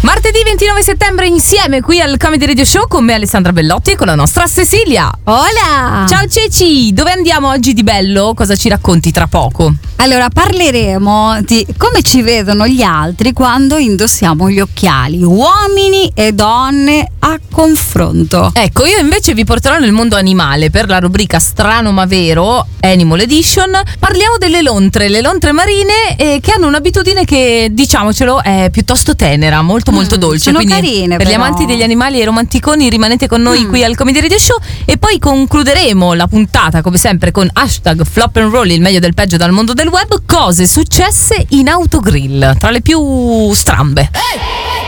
Martedì 29 settembre insieme qui al Comedy Radio Show con me Alessandra Bellotti e con la nostra Cecilia. Hola! Ciao Ceci, dove andiamo oggi di bello? Cosa ci racconti tra poco? Allora parleremo di come ci vedono gli altri quando indossiamo gli occhiali, uomini e donne a confronto. Ecco, io invece vi porterò nel mondo animale per la rubrica Strano ma Vero, Animal Edition. Parliamo delle lontre, le lontre marine che hanno un'abitudine che, diciamocelo, è piuttosto tenera, molto dolce. Sono quindi carine, per gli però. amanti degli animali e romanticoni rimanete con noi qui al Comedy Radio Show e poi concluderemo la puntata come sempre con hashtag Flop and Roll, il meglio del peggio dal mondo del web, cose successe in autogrill, tra le più strambe.